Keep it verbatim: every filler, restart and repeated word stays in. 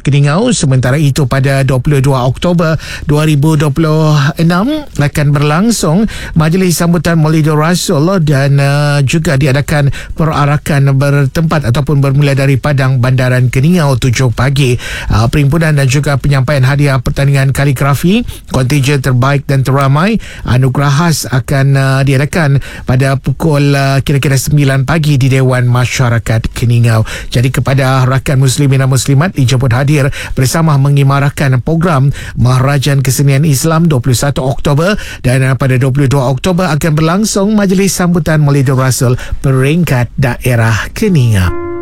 Keningau. Sementara itu pada dua puluh dua Oktober dua ribu dua puluh enam akan berlangsung majlis sambutan Maulidur Rasul dan uh, juga diadakan perarakan bertempat ataupun bermula dari Padang Bandaran Keningau tujuh pagi. Uh, perimpunan dan juga penyampaian hadiah pertandingan kaligrafi kontijen terbaik dan teramai anugerah khas akan uh, diadakan pada pukul uh, kira-kira sembilan pagi di Dewan Masyarakat Keningau. Jadi kepada rakan muslimin dan muslimat dijemput hadir bersama mengimarahkan program Maharajan Kesenian Islam dua puluh satu Oktober dan uh, pada dua puluh dua Oktober akan berlangsung majlis sambutan Maulidur Rasul peringkat daerah Keningau.